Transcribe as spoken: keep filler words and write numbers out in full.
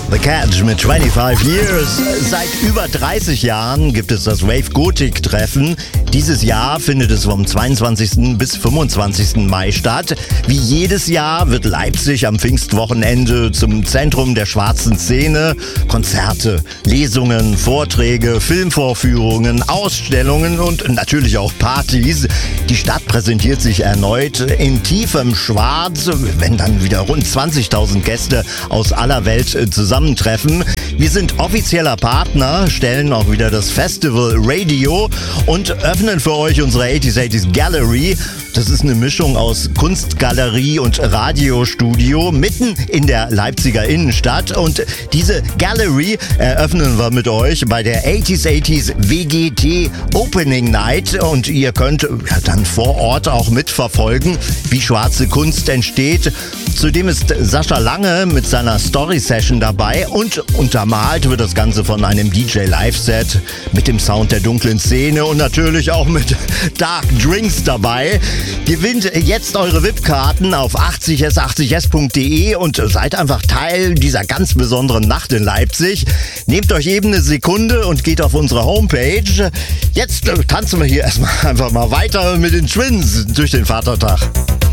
The Catch mit fünfundzwanzig Years. Seit über dreißig Jahren gibt es das Wave Gothic Treffen. Dieses Jahr findet es vom zweiundzwanzigsten bis fünfundzwanzigsten Mai statt. Wie jedes Jahr wird Leipzig am Pfingstwochenende zum Zentrum der schwarzen Szene. Konzerte, Lesungen, Vorträge, Filmvorführungen, Ausstellungen und natürlich auch Partys. Die Stadt präsentiert sich erneut in tiefem Schwarz, wenn dann wieder rund zwanzigtausend Gäste aus aller Welt zusammentreffen. Wir sind offizieller Partner, stellen auch wieder das Festival Radio und öffnen für euch unsere achtziger achtziger Gallery. Das ist eine Mischung aus Kunstgalerie und Radiostudio mitten in der Leipziger Innenstadt. Und diese Gallery eröffnen wir mit euch bei der achtziger achtziger W G T Opening Night. Und ihr könnt ja dann vor Ort auch mitverfolgen, wie schwarze Kunst entsteht. Zudem ist Sascha Lange mit seiner Story-Session dabei und untermalt wird das Ganze von einem D J-Live-Set mit dem Sound der dunklen Szene und natürlich auch mit Dark Drinks dabei. Gewinnt jetzt eure V I P-Karten auf achtzig s achtzig s punkt de und seid einfach Teil dieser ganz besonderen Nacht in Leipzig. Nehmt euch eben eine Sekunde und geht auf unsere Homepage. Jetzt tanzen wir hier erstmal einfach mal weiter mit den Twins durch den Vatertag.